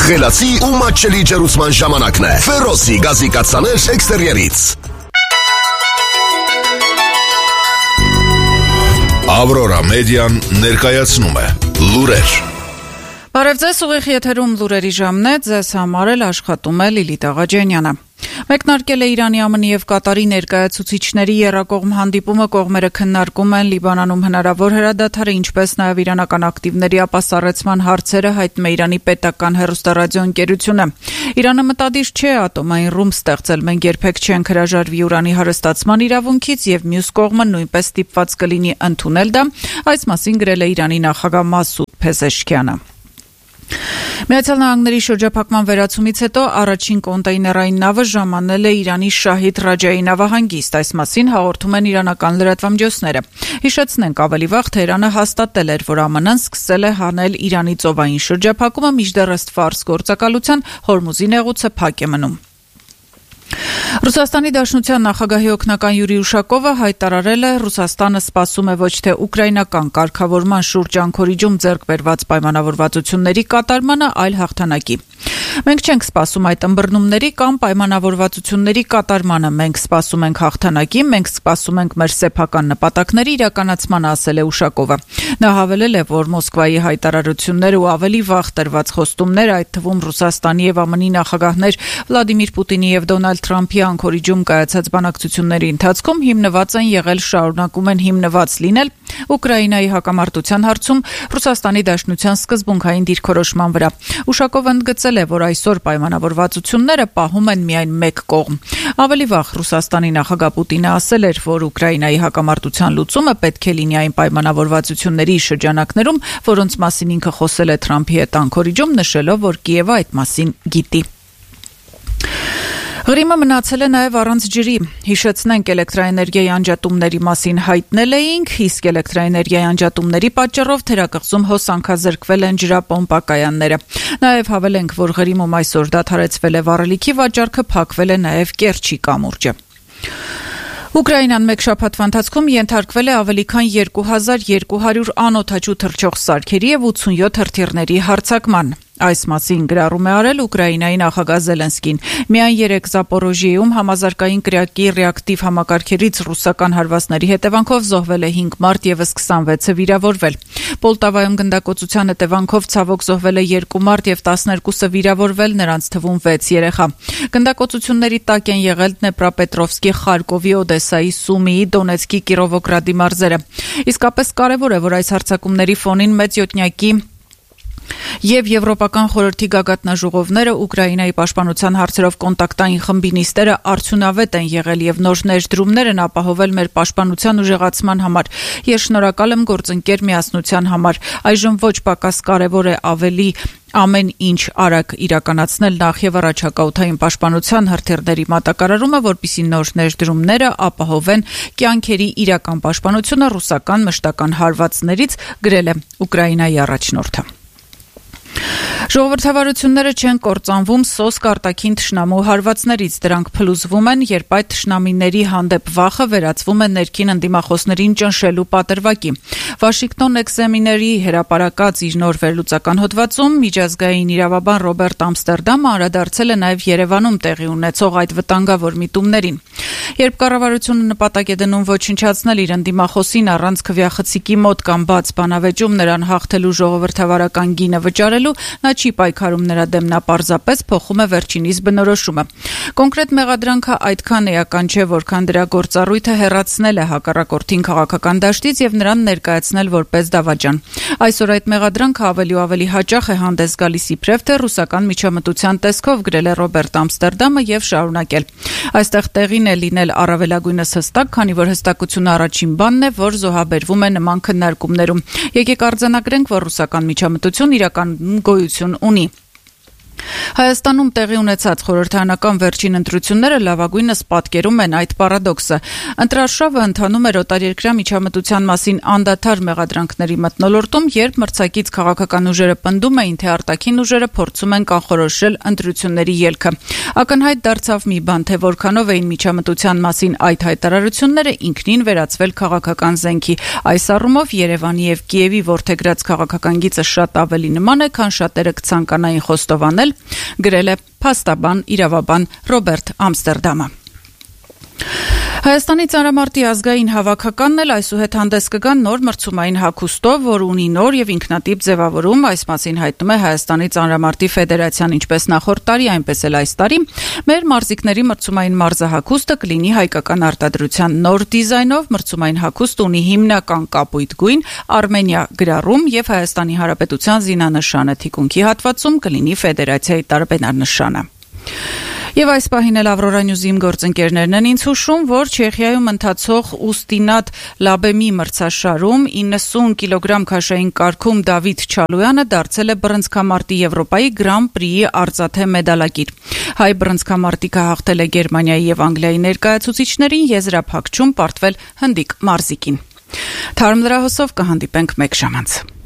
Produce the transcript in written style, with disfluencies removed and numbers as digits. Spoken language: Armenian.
Խելացի ու մատչելի ջերուցման ժամանակն է։ Ֆերոսի գազի կաթսաներ էքստերիերից։ Ավրորա մեդիան ներկայացնում է լուրեր։ Բարև ձեզ, ուղիղ եթերում լուրերի ժամն է, ձեզ համար էլ աշխատում է Լիլիթ Աղաջանյանը։ Մեկնարկել է Իրանի, ԱՄՆ և Կատարի ներկայացուցիչների եռակողմ հանդիպումը, կողմերը քննարկում են Լիբանանում հնարավոր հրադադարը, ինչպես նաև իրանական ակտիվների ապասառեցման հարցերը, հայտնում է Իրանի պետական հեռուստառադիոընկերությունը։ Իրանը մտադիր չէ ատոմային ռումբ ստեղծել, մենք երբեք չենք հրաժարվի ուրանի հարստացման իրավունքից և մյուս կողմը նույնպես ստիպված կլինի ընդունել դա, այս մասին գրել է Իրանի նախագահ Մասուդ Փեզեշքյանը։ Միացյալ Նահանգների շրջափակման վերացումից հետո առաջին կոնտեյներային նավը ժամանել է Իրանի Շահիդ Ռաջայի նավահանգիստ, այս մասին հաղորդում են իրանական լրատվամիջոցները։ Հիշեցնենք, ավելի վաղ Թեհրանը հաստատել էր, որ ԱՄՆ-ն սկսել է հանել Իրանի ծովային շրջափակումը, մինչդեռ ըստ ֆարս գործակալության Հորմուզի նեղուցը փակ է մնում։ Ռուսաստանի Դաշնության նախագահի օգնական Յուրի Ուշակովը հայտարարել է, Ռուսաստանը սպասում է ոչ թե ուկրաինական կարգավորման շուրջ անքորիջում ձեռք բերված պայմանավորվածությունների կատարմանը, այլ հաղթանակի։ Մենք չենք սպասում այդ ըմբռնումների կամ պայմանավորվածությունների կատարմանը, մենք սպասում ենք հաղթանակի, մենք սպասում ենք մեր սեփական նպատակների իրականացմանը, ասել է Ուշակովը։ Նա հավելել է, որ Մոսկվայի հայտարարությունները ու ավելի վաղ տրված խոստումները, այդ թվում Ռուսաստանի և ԱՄՆ-ի նախագահներ Վլադիմիր Պուտինի և Դոնալդ Թրամփի անքորիջում կայացած բանակցությունների ընթացքում հիմնված են եղել, շարունակում են հիմնված լինել Ուկրաինայի հակամարտության հարցում Ռուսաստանի Դաշնության սկզբունքային դիրքորոշման վրա։ Ուշակովը ընդգծել է, որ այսօր պայմանավորվածությունները պահում են միայն մեկ կողմ։ Ավելի վաղ Ռուսաստանի նախագահ Պուտինը ասել էր, որ Ուկրաինայի հակամարտության լուծումը պետք է լինի այն պայմանավորվածությունների շրջանակներում, որոնց մասին ինքը խոսել է Թրամփի հետ անքորիջում, նշելով, որ Կիևը այդ մասին գիտի։ Ղրիմը մնացել է նաև առանց ջրի։ Հիշեցնենք, էլեկտրաէներգիայի անջատումների մասին հայտնել էինք, իսկ էլեկտրաէներգիայի անջատումների պատճառով թերակղզում հոսանքազրկվել են ջրապոմպակայանները։ Նաև հավելենք, որ Ղրիմում այսօր դադարեցվել է վառելիքի վաճառքը, փակվել է նաև Կերչի կամուրջը։ Ուկրաինան մեկ շաբաթվա ընթացքում ենթարկվել է ավելի քան 2200 անօդաչու թռչող սարքերի և 87 հրթիռների հարձակման։ Այս մասին գրառում է արել Ուկրաինայի նախագահ Զելենսկին։ Միայն 3 Զապորոժիեում համազարգային կրակի ռեակտիվ համակարգերից ռուսական հարվածների հետևանքով զոհվել է 5 մարդ, ևս 26-ը վիրավորվել։ Պոլտավայում գնդակոծության հետևանքով ցավոք զոհվել է 2 մարդ և 12-ը վիրավորվել, նրանց թվում 6 երեխա։ Գնդակոծությունների տակ են եղել Դնեպրապետրովսկի, Խարկովի, Օդեսայի, Սումիի, Դոնեցկի, Կիրովոգրադի մարզերը։ Իսկապես կարևոր է, որ այս հարձակումների ֆոնին մեծ յոթնյակի և Եվրոպական խորհրդի գագաթնաժողովները, Ուկրաինայի պաշտպանության հարցերով կոնտակտային խմբի նիստերը արդյունավետ են եղել և նոր ներդրումներ են ապահովել մեր պաշտպանության ուժեղացման համար։ Ես շնորհակալ եմ գործընկեր միասնության համար։ Այժմ ոչ պակաս կարևոր է ավելի ամեն ինչ արագ իրականացնել նախ և առաջակա օդային պաշտպանության հրթիռների մատակարարումը, որպեսզի նոր ներդրումները ապահովեն կյանքերի իրական պաշտպանությունը ռուսական մշտական հարվածներից, գրել է Ուկրաինայի առաջնորդը։ Ժողովրդավարությունները չեն կործանվում սոսկ արտաքին թշնամու հարվածներից, դրանք փլուզվում են, երբ այդ թշնամիների հանդեպ վախը վերածվում է ներքին ընդդիմախոսներին ճնշելու պատրվակի։ Վաշինգտոն Էքզամիների հրապարակած իր նոր վերլուծական հոդվածում միջազգային իրավաբան Ռոբերտ Ամստերդամը անդրադարձել է նաև Երևանում տեղի ունեցող այդ վտանգավոր միտումներին։ Երբ կառավարությունը նպատակ է դնում ոչնչացնել իր ընդդիմախոսին առանց քվեախցիկի մոտ կամ բաց բանավեճում նրան հաղթելու ժողովրդավարական գինը վճարելու, նա չի պայքարում նրա դեմ, նա պարզապես փոխում է վերջինիս բնորոշումը։ Կոնկրետ մեղադրանքը այդքան էական չէ, որքան դրա գործառույթը հեռացնել է հակառակորդին քաղաքական դաշտից և նրան ներկայացնել որպես դավաճան։ Այսօր այդ մեղադրանքը ավելի ու ավելի հաճախ է հանդես գալիս իբրև թե ռուսական միջամտության տեսքով, գրել է Ռոբերտ Ամստերդամը և շարունակել։ Այստեղ տեղին է լինել առավելագույնս հստակ, քանի որ հստակությունը առաջին բանն է, որ զոհաբերվում է նման քննարկումներում։ Եկեք արձանագրենք, որ ռուսական միջամտություն իրականում գոյություն ունի։ Հայաստանում տեղի ունեցած խորհրդարանական վերջին ընտրությունները լավագույնս պատկերում են այդ պարադոքսը։ Ընտրարշավը ընթանում էր օտարերկրյա միջամտության մասին անդադար մեղադրանքների մթնոլորտում, երբ մրցակից քաղաքական ուժերը պնդում էին, թե արտաքին ուժերը փորձում են կանխորոշել ընտրությունների ելքը։ Ակնհայտ դարձավ մի բան, թե որքանով էին միջամտության մասին այդ հայտարարությունները ինքնին վերածվել քաղաքական զենքի։ Այս առումով Երևանի և Կիևի որդեգրած քաղաքական գիծը շատ ավելի նման է, քան շատերը կցանկանային խոստովանել, գրել է փաստաբան իրավաբան Ռոբերտ Ամստերդամը։ Հայաստանի ծանրամարտի ազգային հավաքականն էլ այսուհետ հանդես կգան նոր մրցումային հագուստով, որ ունի նոր եւ ինքնատիպ ձևավորում, այս մասին հայտնում է Հայաստանի ծանրամարտի ֆեդերացիան, ինչպես նախորդ տարի, այնպես էլ այս տարի։ Մեր մարզիկների մրցումային մարզահագուստը կլինի հայկական արտադրության նոր դիզայնով, մրցումային հագուստը ունի հիմնական կապույտ գույն, Արմենիա գրառում եւ Հայաստանի Հանրապետության զինանշանը, թիկունքի հատվածում կլինի ֆեդերացիայի տարբերնշանը։ Եվ այս պահին էլ Ավրորա Նյուզի գործընկերներն են ինձ հուշում, որ Չեխիայում ընթացող Ուստինատ Լաբեմի մրցաշարում 90 կիլոգրամ քաշային կարգում Դավիթ Չալոյանը դարձել է բռնցքամարտի Եվրոպայի Գրան Պրիի արծաթե մեդալակիր։ Հայ բռնցքամարտիկը հաղթել է Գերմանիայի եւ Անգլիայի ներկայացուցիչներին, եզրափակչում պարտվել հնդիկ մարզիկին։ Թարմ լրահոսով կհանդիպենք մեկ ժամ անց։